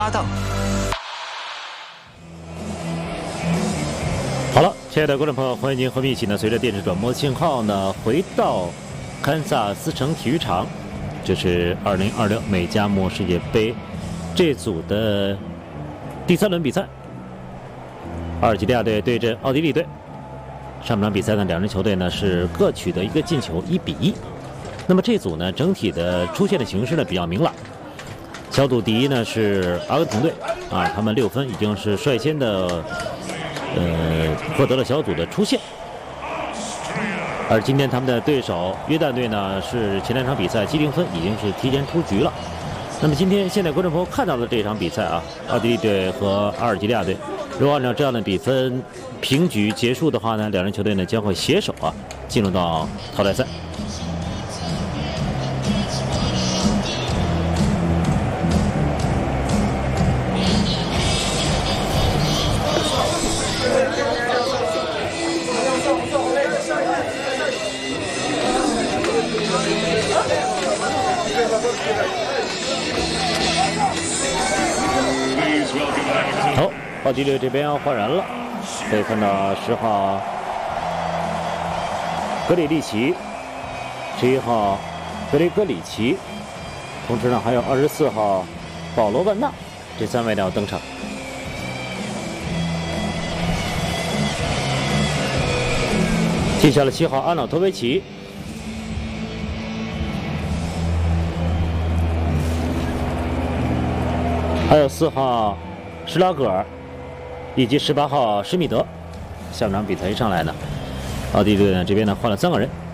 搭档。 好了，亲爱的观众朋友，欢迎您和我们一起呢，随着电视转播信号呢，回到堪萨斯城体育场。这是2026美加墨世界杯这组的第3轮比赛，阿尔及利亚队对阵奥地利队。上半场比赛呢，两支球队呢是各取得一个进球，1比1。那么这组呢，整体的出现的形式呢比较明朗。小组第一呢是阿根廷队啊，他们6分已经是率先的获得了小组的出线。而今天他们的对手约旦队呢，是前2场比赛积0分，已经是提前出局了。那么今天现在观众朋友看到的这场比赛啊，奥地利队和阿尔及利亚队，如果按照这样的比分平局结束的话呢，两支球队呢将会携手啊进入到淘汰赛。好，奥地利这边要换人了，可以看到10号格里利奇，11号格雷戈里奇，同时呢还有24号保罗万纳，这3位呢要登场。替下了7号安瑙托维奇。还有4号施拉格尔，以及18号施密德。下半场比赛一上来呢，奥地利队呢这边呢换了3个人。